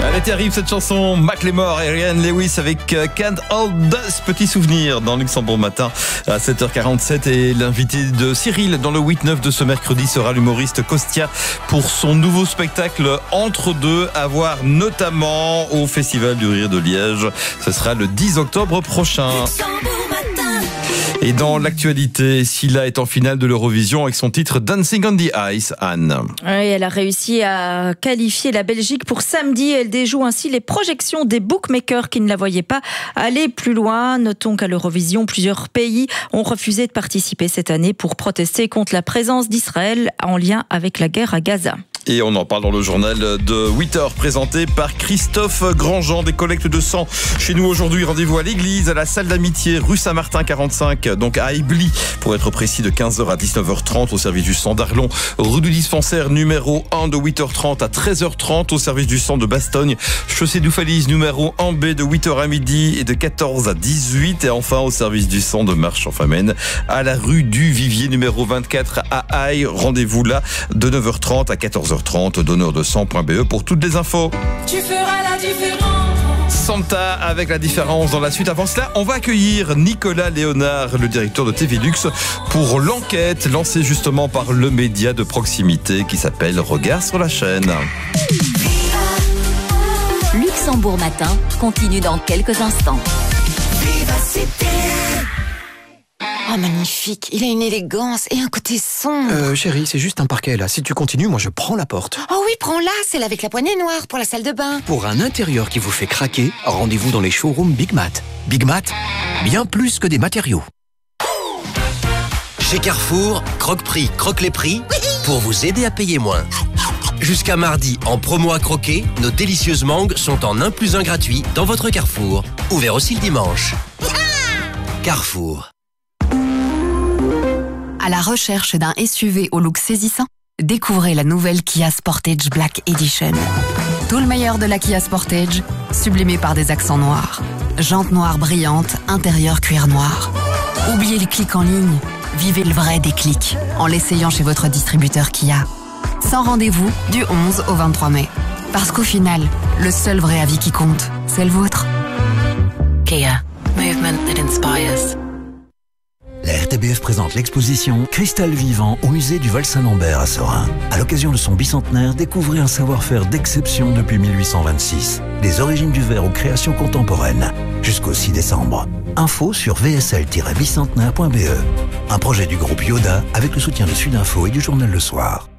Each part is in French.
Elle est terrible cette chanson, Macklemore et Ryan Lewis avec Can't Hold Us. Petit souvenir dans Luxembourg Matin à 7h47 et l'invité de Cyril dans le 8-9 de ce mercredi sera l'humoriste Costia pour son nouveau spectacle Entre deux, à voir notamment au Festival du Rire de Liège. Ce sera le 10 octobre prochain. Et dans l'actualité, Scylla est en finale de l'Eurovision avec son titre Dancing on the Ice, Anne. Oui, elle a réussi à qualifier la Belgique pour samedi. Elle déjoue ainsi les projections des bookmakers qui ne la voyaient pas aller plus loin. Notons qu'à l'Eurovision, plusieurs pays ont refusé de participer cette année pour protester contre la présence d'Israël en lien avec la guerre à Gaza. Et on en parle dans le journal de 8h présenté par Christophe Grandjean. Des collectes de sang chez nous aujourd'hui. Rendez-vous à l'église, à la salle d'amitié, rue Saint-Martin 45, donc à Aibli, pour être précis, de 15h à 19h30 au service du sang d'Arlon. Rue du dispensaire numéro 1 de 8h30 à 13h30 au service du sang de Bastogne. Chaussée d'Oufalise numéro 1B de 8h à midi et de 14 à 18. Et enfin au service du sang de Marche-en-Famenne à la rue du Vivier numéro 24 à Aille. Rendez-vous là de 9h30 à 14h30. Donneurdesang.be pour toutes les infos. Tu feras la différence. Santa avec la différence dans la suite. Avant cela, on va accueillir Nicolas Léonard, le directeur de TV Lux, pour l'enquête lancée justement par le média de proximité qui s'appelle Regard sur la chaîne. Luxembourg Matin continue dans quelques instants. Oh, magnifique. Il a une élégance et un côté sombre. Chérie, c'est juste un parquet, là. Si tu continues, moi, je prends la porte. Oh oui, prends-la. Celle avec la poignée noire pour la salle de bain. Pour un intérieur qui vous fait craquer, rendez-vous dans les showrooms Big Mat. Big Mat, bien plus que des matériaux. Chez Carrefour, Croque-Prix, croque les prix pour vous aider à payer moins. Jusqu'à mardi, en promo à croquer, nos délicieuses mangues sont en 1 + 1 gratuit dans votre Carrefour. Ouvert aussi le dimanche. Carrefour. À la recherche d'un SUV au look saisissant, découvrez la nouvelle Kia Sportage Black Edition. Tout le meilleur de la Kia Sportage, sublimé par des accents noirs. Jantes noires brillantes, intérieur cuir noir. Oubliez le clic en ligne, vivez le vrai déclic en l'essayant chez votre distributeur Kia. Sans rendez-vous du 11 au 23 mai. Parce qu'au final, le seul vrai avis qui compte, c'est le vôtre. Kia. Movement that inspires. La RTBF présente l'exposition Cristal vivant au musée du Val-Saint-Lambert à Sorin. À l'occasion de son bicentenaire, découvrez un savoir-faire d'exception depuis 1826. Des origines du verre aux créations contemporaines. Jusqu'au 6 décembre. Info sur vsl-bicentenaire.be. Un projet du groupe Yoda avec le soutien de Sudinfo et du journal Le Soir.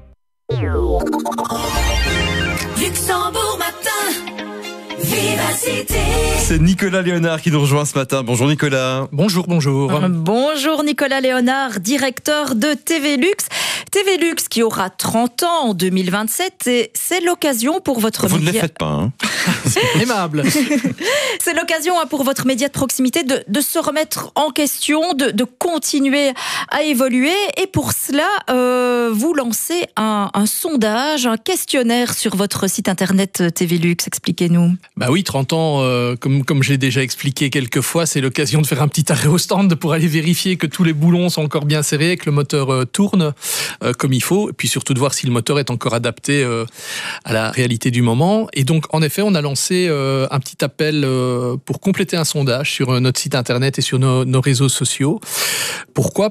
Luxembourg Matin. Vivacité. C'est Nicolas Léonard qui nous rejoint ce matin. Bonjour Nicolas. Bonjour. Bonjour Nicolas Léonard, directeur de TV Lux. TV Lux qui aura 30 ans en 2027 et c'est l'occasion pour votre Vous média... ne les faites pas, hein. C'est aimable. C'est l'occasion pour votre média de proximité de se remettre en question, de continuer à évoluer. Et pour cela, vous lancez un sondage, un questionnaire sur votre site internet TV Lux. Expliquez-nous. Bah oui, 30 ans, comme je l'ai déjà expliqué quelques fois, c'est l'occasion de faire un petit arrêt au stand pour aller vérifier que tous les boulons sont encore bien serrés, que le moteur tourne comme il faut, et puis surtout de voir si le moteur est encore adapté à la réalité du moment. Et donc, en effet, on a lancé un petit appel pour compléter un sondage sur notre site internet et sur nos réseaux sociaux. Pourquoi ?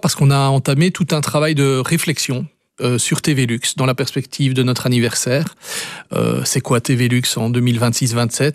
Parce qu'on a entamé tout un travail de réflexion sur TV Lux, dans la perspective de notre anniversaire. C'est quoi TV Lux en 2026-27 ?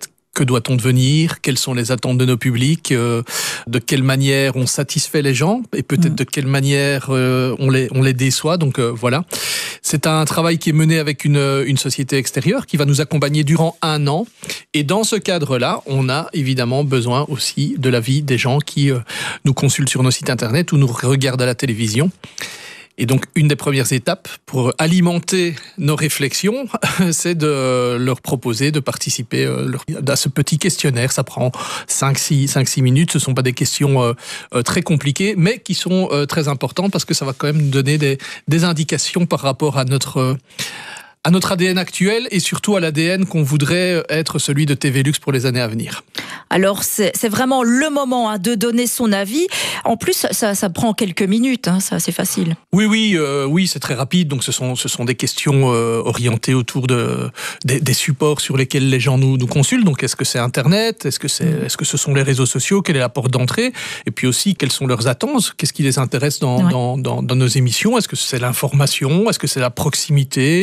Que doit-on devenir ? Quelles sont les attentes de nos publics ? De quelle manière on satisfait les gens ? Et peut-être de quelle manière on les déçoit ? Donc voilà. C'est un travail qui est mené avec une société extérieure qui va nous accompagner durant 1 an. Et dans ce cadre-là, on a évidemment besoin aussi de l'avis des gens qui nous consultent sur nos sites internet ou nous regardent à la télévision. Et donc, une des premières étapes pour alimenter nos réflexions, c'est de leur proposer de participer à ce petit questionnaire. Ça prend 5-6 minutes. Ce ne sont pas des questions très compliquées, mais qui sont très importantes parce que ça va quand même nous donner des indications par rapport à notre ADN actuel et surtout à l'ADN qu'on voudrait être celui de TV Lux pour les années à venir. Alors c'est vraiment le moment de donner son avis. En plus, ça prend quelques minutes, c'est assez facile. Oui, c'est très rapide. Donc ce sont des questions orientées autour des supports sur lesquels les gens nous consultent. Donc est-ce que c'est Internet ? Est-ce que ce sont les réseaux sociaux ? Quelle est la porte d'entrée ? Et puis aussi, quelles sont leurs attentes ? Qu'est-ce qui les intéresse dans nos émissions ? Est-ce que c'est l'information ? Est-ce que c'est la proximité ?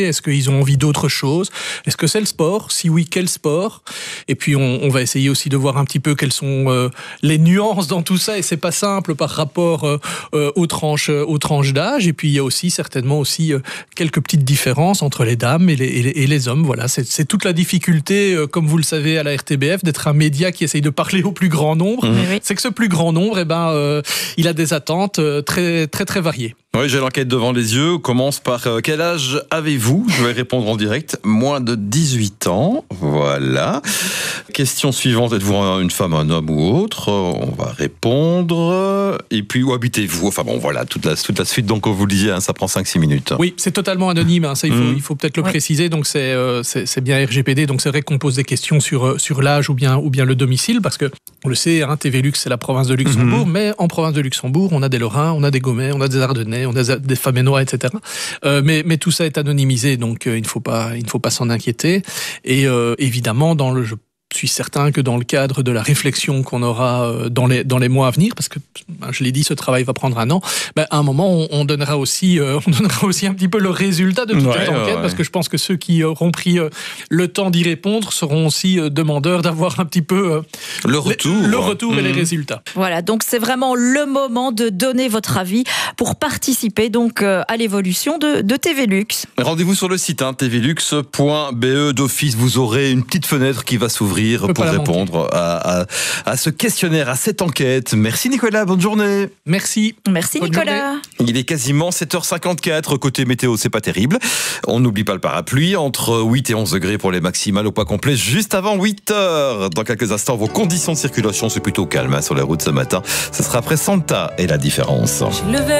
Est-ce qu'ils ont envie d'autre chose ? Est-ce que c'est le sport ? Si oui, quel sport ? Et puis on va essayer aussi de voir un petit peu quelles sont les nuances dans tout ça. Et c'est pas simple par rapport aux tranches d'âge. Et puis il y a aussi certainement aussi quelques petites différences entre les dames et les hommes. Voilà, c'est toute la difficulté, comme vous le savez à la RTBF, d'être un média qui essaye de parler au plus grand nombre. Oui. C'est que ce plus grand nombre, il a des attentes très très très variées. Oui, j'ai l'enquête devant les yeux. On commence par quel âge avez-vous ? Je vais répondre en direct. Moins de 18 ans. Voilà. Question suivante. Êtes-vous une femme, un homme ou autre ? On va répondre. Et puis, où habitez-vous ? Enfin bon, voilà, toute la suite. Donc, comme vous le disiez, ça prend 5-6 minutes. Oui, c'est totalement anonyme. Ça, il faut peut-être le préciser. Donc, c'est bien RGPD. Donc, c'est vrai qu'on pose des questions sur l'âge ou bien le domicile. Parce que, on le sait, TV Lux, c'est la province de Luxembourg. Mais en province de Luxembourg, on a des Lorrains, on a des Gomais, on a des Ardennais, on a des Faménois, etc. Mais tout ça est anonymisé, donc il ne faut pas s'en inquiéter. Et évidemment, je suis certain que dans le cadre de la réflexion qu'on aura dans les mois à venir, parce que je l'ai dit, ce travail va prendre 1 an, à un moment on donnera aussi un petit peu le résultat de toute cette enquête, parce que je pense que ceux qui auront pris le temps d'y répondre seront aussi demandeurs d'avoir un petit peu le retour et les résultats. Voilà, donc c'est vraiment le moment de donner votre avis pour participer donc à l'évolution de TV Lux. Rendez-vous sur le site tvlux.be d'office. Vous aurez une petite fenêtre qui va s'ouvrir pour répondre à ce questionnaire, à cette enquête. Merci Nicolas, bonne journée. Merci Nicolas. Il est quasiment 7h54, côté météo c'est pas terrible. On n'oublie pas le parapluie, entre 8 et 11 degrés pour les maximales au poids complet, juste avant 8h. Dans quelques instants, vos conditions de circulation, c'est plutôt calme sur les routes ce matin. Ce sera après Santa et la différence.